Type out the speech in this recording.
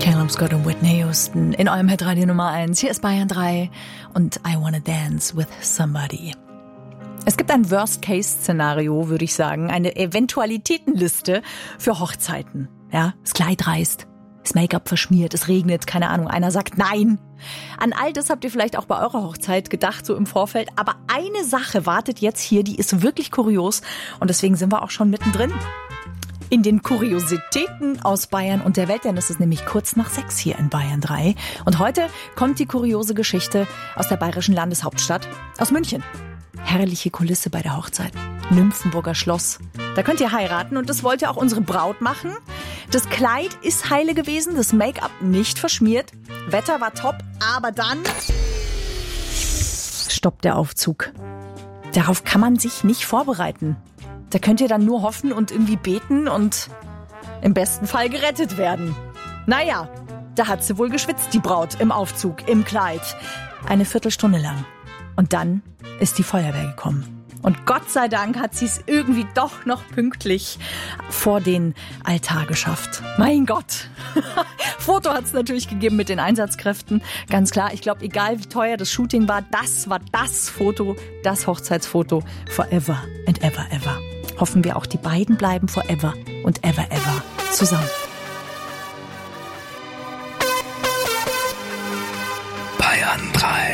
Caleb Scott und Whitney Houston in eurem Hitradio Nummer 1. Hier ist Bayern 3 und I Wanna Dance with Somebody. Es gibt ein Worst-Case-Szenario, würde ich sagen, eine Eventualitätenliste für Hochzeiten. Ja, das Kleid reißt, das Make-up verschmiert, es regnet, keine Ahnung, einer sagt nein. An all das habt ihr vielleicht auch bei eurer Hochzeit gedacht, so im Vorfeld. Aber eine Sache wartet jetzt hier, die ist wirklich kurios und deswegen sind wir auch schon mittendrin in den Kuriositäten aus Bayern und der Welt, denn es ist nämlich kurz nach 6 hier in Bayern 3. Und heute kommt die kuriose Geschichte aus der bayerischen Landeshauptstadt, aus München. Herrliche Kulisse bei der Hochzeit. Nymphenburger Schloss. Da könnt ihr heiraten und das wollte auch unsere Braut machen. Das Kleid ist heile gewesen, das Make-up nicht verschmiert. Wetter war top, aber dann stoppt der Aufzug. Darauf kann man sich nicht vorbereiten. Da könnt ihr dann nur hoffen und irgendwie beten und im besten Fall gerettet werden. Naja, da hat sie wohl geschwitzt, die Braut, im Aufzug, im Kleid. Eine Viertelstunde lang. Und dann ist die Feuerwehr gekommen. Und Gott sei Dank hat sie es irgendwie doch noch pünktlich vor den Altar geschafft. Mein Gott. Foto hat es natürlich gegeben mit den Einsatzkräften. Ganz klar, ich glaube, egal wie teuer das Shooting war das Foto, das Hochzeitsfoto forever and ever, ever. Hoffen wir auch, die beiden bleiben forever und ever, ever zusammen.